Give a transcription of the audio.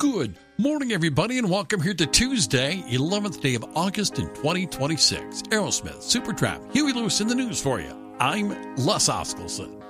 Good morning, everybody, and welcome here to Tuesday, 11th day of August in 2026. Aerosmith, Supertramp, Huey Lewis in the news for you. I'm Les Oskelson.